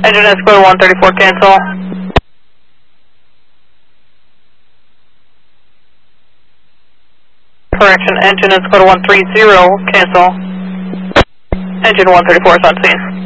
Engine Escort 134, cancel. Correction, engine Escort 130, cancel. Engine 134 is on scene.